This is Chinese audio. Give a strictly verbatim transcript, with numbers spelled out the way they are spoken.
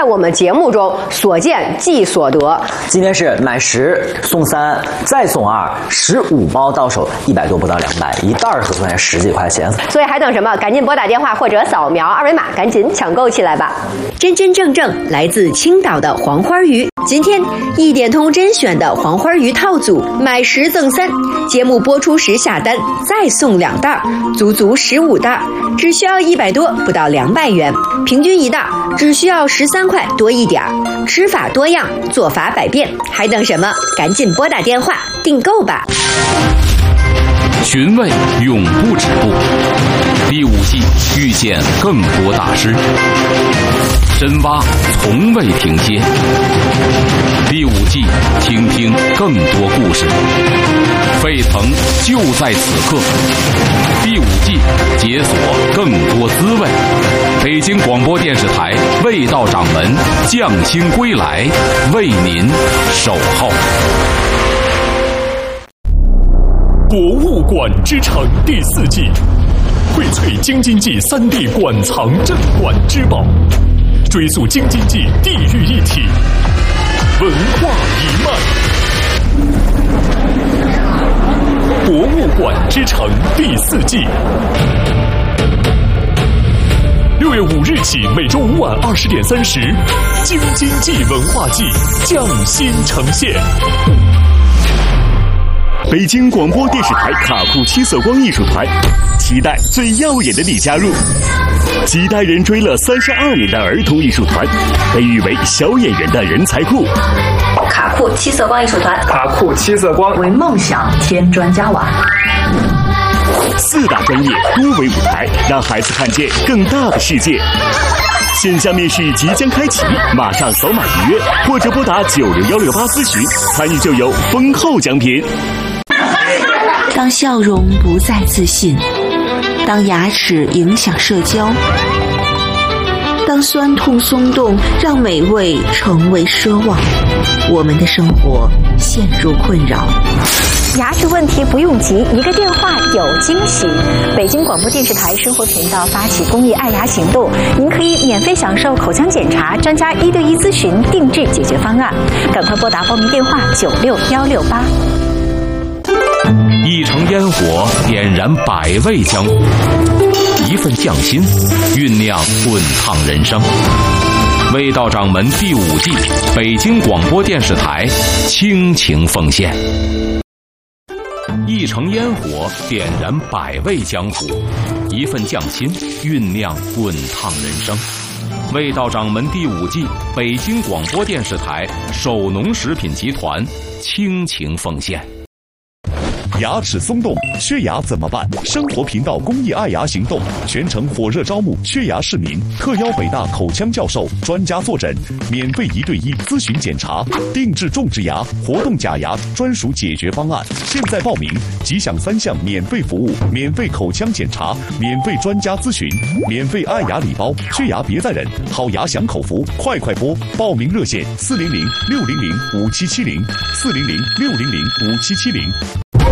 我们节目中所见即所得。 今天是买十送三再送二，十五包到手一百多不到两百，一袋合算十几块钱。 所以还等什么？赶紧拨打电话或者扫描二维码，赶紧抢购起来吧！ 真真正正来自青岛的黄花鱼，今天一点通甄选的黄花鱼套组，买十赠三，节目播出时下单再送两袋，足足十五袋，只需要一百多不到两百元，平均一袋只需要十三块多一点。吃法多样，做法百变，还等什么？赶紧拨打电话订购吧！ 寻味永不止步，第五季遇见更多大师，深挖从未停歇。第五季听听更多故事，沸腾就在此刻。第五季解锁更多滋味。北京广播电视台味道掌门匠心归来，为您守候。 博物馆之城第四季，荟萃京津冀三地馆藏镇馆之宝，追溯京津冀地域一体文化一脉。博物馆之城第四季，六月五日起，每周五晚二十点三十，京津冀文化季匠心呈现。北京广播电视台卡库七色光艺术团，期待最耀眼的你加入。几代人追了三十二年的儿童艺术团，被誉为小演员的人才库。 卡库七色光艺术团， 卡库七色光为梦想添砖加瓦。 四大专业多维舞台，让孩子看见更大的世界。线下面试即将开启，马上扫码预约，或者拨打九六幺六八咨询，参与就有丰厚奖品。 当笑容不再自信，当牙齿影响社交，当酸痛松动让美味成为奢望，我们的生活陷入困扰。 牙齿问题不用急，一个电话有惊喜。北京广播电视台生活频道发起公益爱牙行动，您可以免费享受口腔检查、专家一对一咨询、定制解决方案。赶快拨打报名电话九六幺六八。 一城烟火点燃百味江湖，一份匠心酝酿滚烫人生。味道掌门第五季，北京广播电视台倾情奉献。一城烟火点燃百味江湖，一份匠心酝酿滚烫人生。味道掌门第五季，北京广播电视台首农食品集团倾情奉献。 牙齿松动，缺牙怎么办？生活频道公益爱牙行动全程火热招募缺牙市民，特邀北大口腔教授专家坐诊，免费一对一咨询检查，定制种植牙、活动假牙专属解决方案。现在报名即享三项免费服务：免费口腔检查、免费专家咨询、免费爱牙礼包。缺牙别再忍，好牙享口福，快快拨！报名热线：四零零六零零五七七零，四零零六零零五七七零。